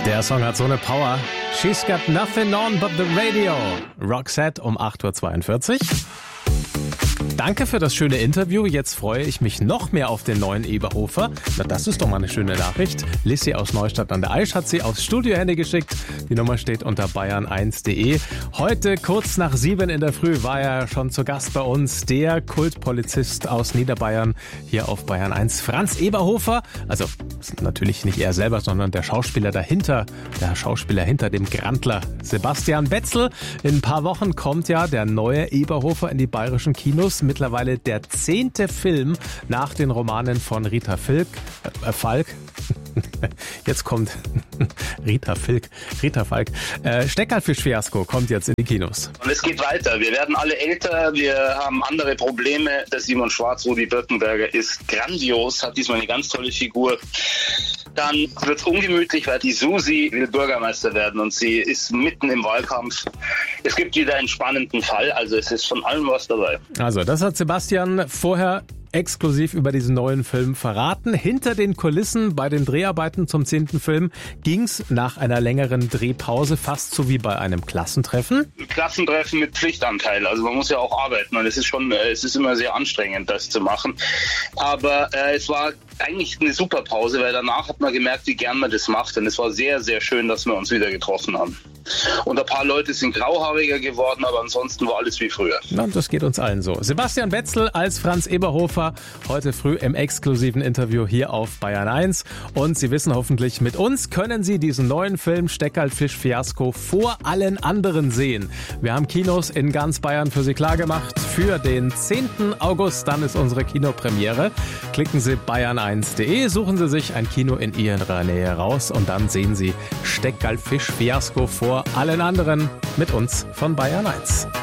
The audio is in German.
Der Song hat so eine Power. She's got nothing on but the radio. Roxette um 8.42 Uhr. Danke für das schöne Interview. Jetzt freue ich mich noch mehr auf den neuen Eberhofer. Na, das ist doch mal eine schöne Nachricht. Lissi aus Neustadt an der Aisch hat sie aufs Studiohandy geschickt. Die Nummer steht unter bayern1.de. Heute kurz nach 7 in der Früh war er schon zu Gast bei uns. Der Kultpolizist aus Niederbayern hier auf Bayern 1. Franz Eberhofer. Also natürlich nicht er selber, sondern der Schauspieler dahinter. Der Schauspieler hinter dem Grandler Sebastian Betzel. In ein paar Wochen kommt ja der neue Eberhofer in die bayerischen Kinos. Mittlerweile der 10. Film nach den Romanen von Rita Falk. Jetzt kommt Rita Falk. Steckerlfisch-Fiasko kommt jetzt in die Kinos. Und es geht weiter. Wir werden alle älter, wir haben andere Probleme. Der Simon Schwarz, Rudi Birkenberger, ist grandios, hat diesmal eine ganz tolle Figur. Dann wird es ungemütlich, weil die Susi will Bürgermeister werden und sie ist mitten im Wahlkampf. Es gibt wieder einen spannenden Fall, also es ist von allem was dabei. Also das hat Sebastian vorher exklusiv über diesen neuen Film verraten. Hinter den Kulissen bei den Dreharbeiten zum 10. Film ging's nach einer längeren Drehpause fast so wie bei einem Klassentreffen. Klassentreffen mit Pflichtanteil, also man muss ja auch arbeiten und es ist immer sehr anstrengend, das zu machen. Aber es war eigentlich eine super Pause, weil danach hat man gemerkt, wie gern man das macht und es war sehr, sehr schön, dass wir uns wieder getroffen haben. Und ein paar Leute sind grauhaariger geworden, aber ansonsten war alles wie früher. Na, das geht uns allen so. Sebastian Betzel als Franz Eberhofer heute früh im exklusiven Interview hier auf Bayern 1. Und Sie wissen hoffentlich, mit uns können Sie diesen neuen Film Steckerlfisch-Fiasko vor allen anderen sehen. Wir haben Kinos in ganz Bayern für Sie klargemacht. Für den 10. August, dann ist unsere Kinopremiere. Klicken Sie bayern1.de, suchen Sie sich ein Kino in Ihrer Nähe raus und dann sehen Sie Steckerlfisch-Fiasko vor allen anderen mit uns von Bayern 1.